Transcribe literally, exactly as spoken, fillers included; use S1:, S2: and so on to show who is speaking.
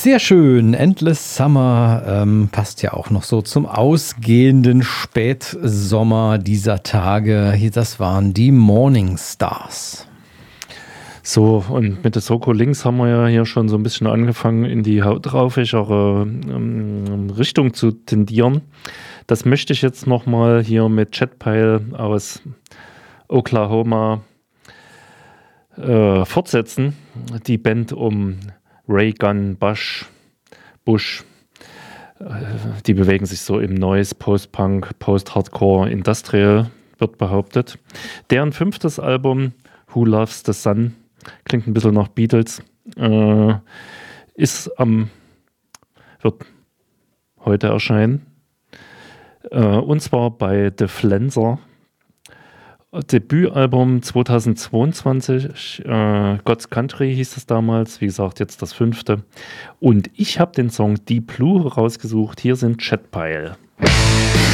S1: Sehr schön, Endless Summer ähm, passt ja auch noch so zum ausgehenden Spätsommer dieser Tage. Hier, das waren die Morning Stars.
S2: So, und mit der Soko Links haben wir ja hier schon so ein bisschen angefangen, in die hautraufigere ähm, Richtung zu tendieren. Das möchte ich jetzt nochmal hier mit Jetpile aus Oklahoma äh, fortsetzen. Die Band um Ray Gunn, Bush, Bush, äh, die bewegen sich so im Noise, Post-Punk, Post-Hardcore, Industrial, wird behauptet. Deren fünftes Album, Who Loves the Sun, klingt ein bisschen nach Beatles, äh, ist am, wird heute erscheinen. Äh, und zwar bei The Flenser. Debütalbum zweitausendzweiundzwanzig, äh, God's Country hieß es damals, wie gesagt, jetzt das fünfte. Und ich habe den Song Deep Blue rausgesucht. Hier sind Jetpile.